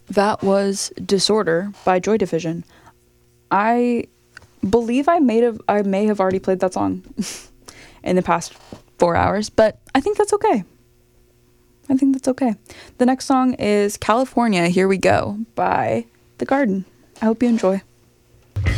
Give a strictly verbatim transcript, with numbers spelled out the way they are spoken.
That was Disorder by Joy Division. I believe I may have I may have already played that song in the past four hours, but I think that's okay. I think that's okay. The next song is California, Here We Go by The Garden. I hope you enjoy.